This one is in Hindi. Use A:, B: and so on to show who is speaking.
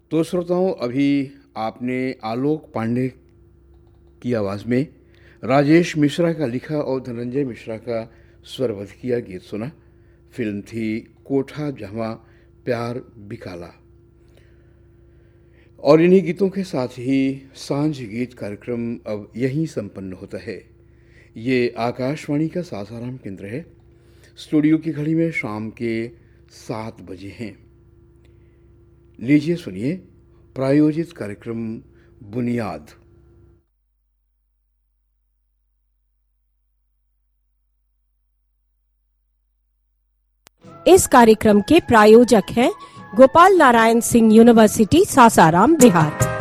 A: तो श्रोताओं, अभी आपने आलोक पांडे की आवाज़ में राजेश मिश्रा का लिखा और धनंजय मिश्रा का स्वरबद्ध किया गीत सुना। फिल्म थी कोठा जहाँ प्यार बिकाला। और इन्हीं गीतों के साथ ही सांझ गीत कार्यक्रम अब यहीं संपन्न होता है। ये आकाशवाणी का सासाराम केंद्र है। स्टूडियो की घड़ी में शाम के 7 बजे हैं। लीजिए सुनिए प्रायोजित कार्यक्रम बुनियाद।
B: इस कार्यक्रम के प्रायोजक हैं गोपाल नारायण सिंह यूनिवर्सिटी सासाराम, बिहार।